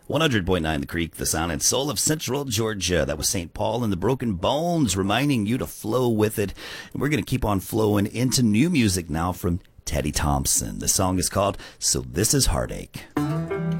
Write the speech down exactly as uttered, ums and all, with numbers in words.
one hundred point nine The Creek, the sound and soul of Central Georgia. That was Saint Paul and the Broken Bones, reminding you to flow with it. And we're going to keep on flowing into new music now from Teddy Thompson. The song is called So This Is Heartache.